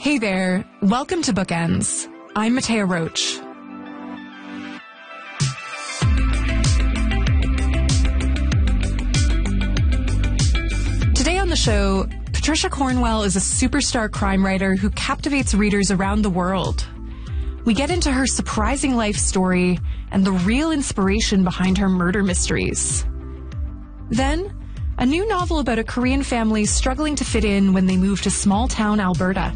Hey there, welcome to Bookends. I'm Matea Roach. Today on the show, Patricia Cornwell is a superstar crime writer who captivates readers around the world. We get into her surprising life story and the real inspiration behind her murder mysteries. Then, a new novel about a Korean family struggling to fit in when they move to small-town Alberta.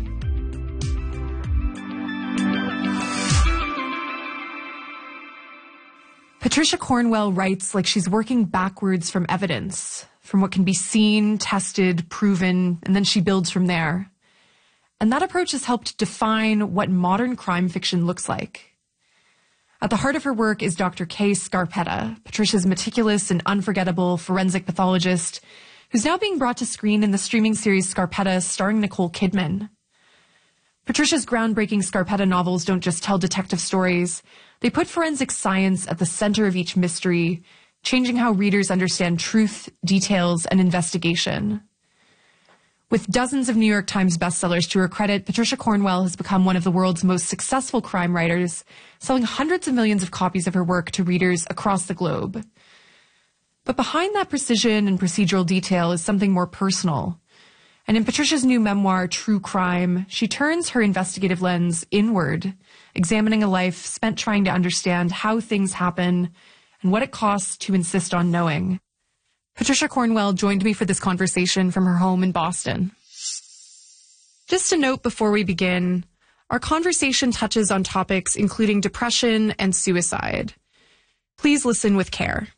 Patricia Cornwell writes like she's working backwards from evidence, from what can be seen, tested, proven, and then she builds from there. And that approach has helped define what modern crime fiction looks like. At the heart of her work is Dr. Kay Scarpetta, Patricia's meticulous and unforgettable forensic pathologist, who's now being brought to screen in the streaming series Scarpetta starring Nicole Kidman. Patricia's groundbreaking Scarpetta novels don't just tell detective stories. They put forensic science at the center of each mystery, changing how readers understand truth, details, and investigation. With dozens of New York Times bestsellers to her credit, Patricia Cornwell has become one of the world's most successful crime writers, selling hundreds of millions of copies of her work to readers across the globe. But behind that precision and procedural detail is something more personal. And in Patricia's new memoir, True Crime, she turns her investigative lens inward, examining a life spent trying to understand how things happen and what it costs to insist on knowing. Patricia Cornwell joined me for this conversation from her home in Boston. Just a note before we begin, our conversation touches on topics including depression and suicide. Please listen with care.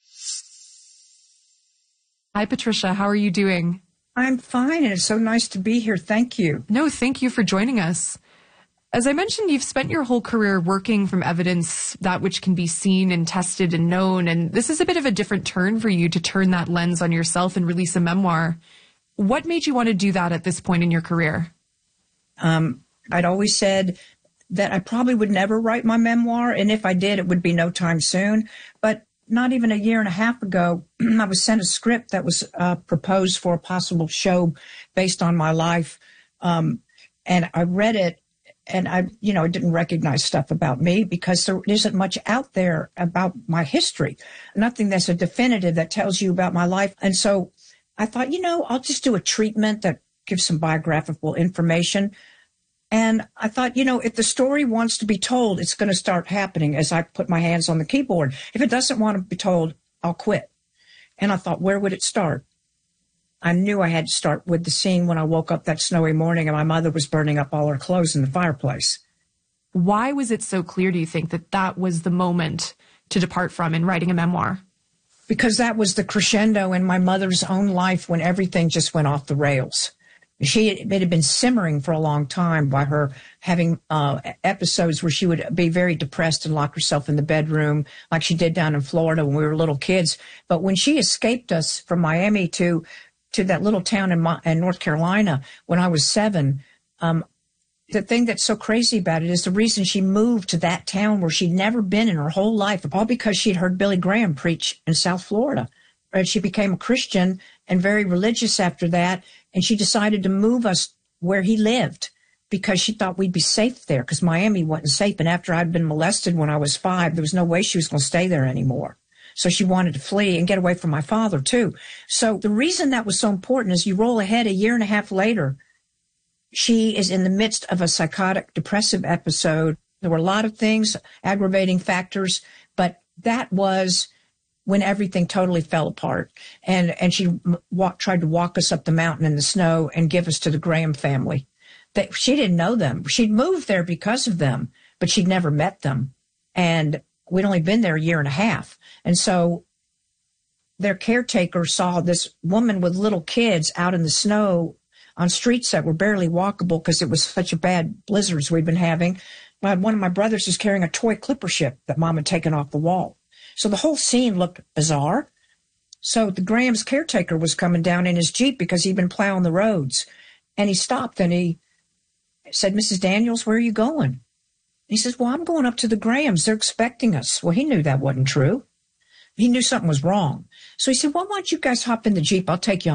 Hi, Patricia. How are you doing? I'm fine, and it's so nice to be here. Thank you. No, thank you for joining us. As I mentioned, you've spent your whole career working from evidence, that which can be seen and tested and known, and this is a bit of a different turn for you to turn that lens on yourself and release a memoir. What made you want to do that at this point in your career? I'd always said that I probably would never write my memoir, and if I did, it would be no time soon. But not even a year and a half ago, I was sent a script that was proposed for a possible show based on my life, and I read it. And I didn't recognize stuff about me because there isn't much out there about my history. Nothing that's a definitive that tells you about my life. And so I thought, I'll just do a treatment that gives some biographical information. And I thought, if the story wants to be told, it's going to start happening as I put my hands on the keyboard. If it doesn't want to be told, I'll quit. And I thought, where would it start? I knew I had to start with the scene when I woke up that snowy morning and my mother was burning up all her clothes in the fireplace. Why was it so clear, do you think, that that was the moment to depart from in writing a memoir? Because that was the crescendo in my mother's own life when everything just went off the rails. It had been simmering for a long time by her having episodes where she would be very depressed and lock herself in the bedroom like she did down in Florida when we were little kids. But when she escaped us from Miami to that little town in North Carolina when I was 7, the thing that's so crazy about it is the reason she moved to that town where she'd never been in her whole life, all because she'd heard Billy Graham preach in South Florida. And she became a Christian and very religious after that, and she decided to move us where he lived because she thought we'd be safe there because Miami wasn't safe. And after I'd been molested when I was 5, there was no way she was going to stay there anymore. So she wanted to flee and get away from my father, too. So the reason that was so important is you roll ahead a year and a half later, she is in the midst of a psychotic depressive episode. There were a lot of things, aggravating factors, but that was when everything totally fell apart. And she tried to walk us up the mountain in the snow and give us to the Graham family. She didn't know them. She'd moved there because of them, but she'd never met them. And we'd only been there a year and a half. And so their caretaker saw this woman with little kids out in the snow on streets that were barely walkable because it was such a bad blizzards we'd been having. One of my brothers was carrying a toy clipper ship that Mom had taken off the wall. So the whole scene looked bizarre. So the Graham's caretaker was coming down in his Jeep because he'd been plowing the roads. And he stopped and he said, "Mrs. Daniels, where are you going?" He says, "Well, I'm going up to the Grahams. They're expecting us." Well, he knew that wasn't true. He knew something was wrong. So he said, "Well, why don't you guys hop in the Jeep? I'll take you